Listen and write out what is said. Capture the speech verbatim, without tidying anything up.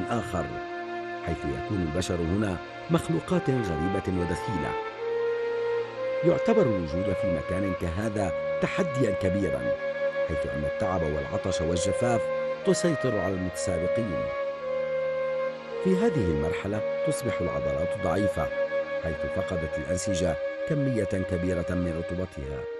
آخر، حيث يكون البشر هنا مخلوقات غريبة ودخيلة. يعتبر الوجود في مكان كهذا تحديا كبيرا، حيث أن التعب والعطش والجفاف تسيطر على المتسابقين. في هذه المرحلة تصبح العضلات ضعيفة، حيث فقدت الأنسجة كمية كبيرة من رطوبتها.